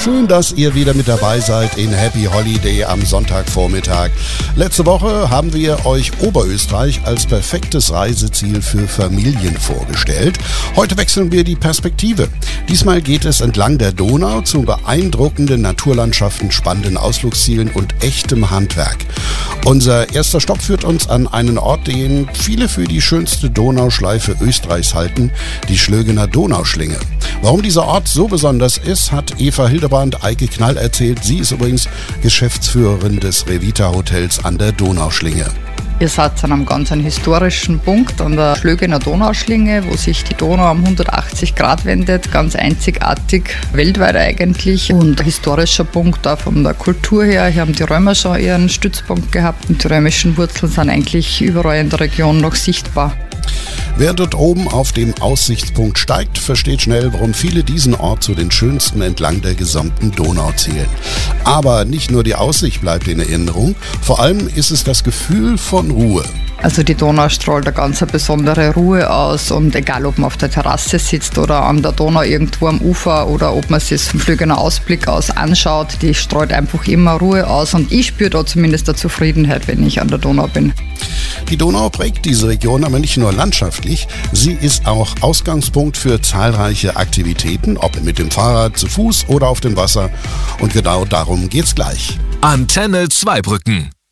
Schön, dass ihr wieder mit dabei seid in Happy Holiday am Sonntagvormittag. Letzte Woche haben wir euch Oberösterreich als perfektes Reiseziel für Familien vorgestellt. Heute wechseln wir die Perspektive. Diesmal geht es entlang der Donau zu beeindruckenden Naturlandschaften, spannenden Ausflugszielen und echtem Handwerk. Unser erster Stopp führt uns an einen Ort, den viele für die schönste Donauschleife Österreichs halten, die Schlögener Donauschlinge. Warum dieser Ort so besonders ist, hat Eva Hildebrand Eike Knall erzählt. Sie ist übrigens Geschäftsführerin des Revita Hotels an der Donauschlinge. Ihr seid an einem ganz historischen Punkt an der Schlögener Donauschlinge, wo sich die Donau um 180 Grad wendet, ganz einzigartig, weltweit eigentlich. Und ein historischer Punkt auch von der Kultur her. Hier haben die Römer schon ihren Stützpunkt gehabt und die römischen Wurzeln sind eigentlich überall in der Region noch sichtbar. Wer dort oben auf dem Aussichtspunkt steigt, versteht schnell, warum viele diesen Ort zu den schönsten entlang der gesamten Donau zählen. Aber nicht nur die Aussicht bleibt in Erinnerung, vor allem ist es das Gefühl von Ruhe. Also die Donau strahlt eine ganz besondere Ruhe aus und egal, ob man auf der Terrasse sitzt oder an der Donau irgendwo am Ufer oder ob man sich vom Schlögener Ausblick aus anschaut, die strahlt einfach immer Ruhe aus und ich spüre da zumindest eine Zufriedenheit, wenn ich an der Donau bin. Die Donau prägt diese Region aber nicht nur landschaftlich, sie ist auch Ausgangspunkt für zahlreiche Aktivitäten, ob mit dem Fahrrad, zu Fuß oder auf dem Wasser. Und genau darum geht's gleich. Antenne Zweibrücken.